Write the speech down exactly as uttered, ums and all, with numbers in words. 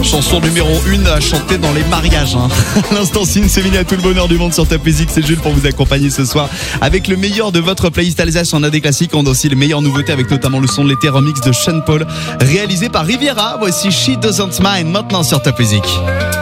chanson numéro un à chanter dans les mariages. Hein. À l'instant, signe, c'est à tout le bonheur du monde sur Top Music. C'est Jules pour vous accompagner ce soir avec le meilleur de votre playlist Alsace. On a des classiques, on a aussi les meilleures nouveautés avec notamment le son de l'été remix de Sean Paul réalisé par Riviera. Voici She Doesn't Mind maintenant sur Top Music.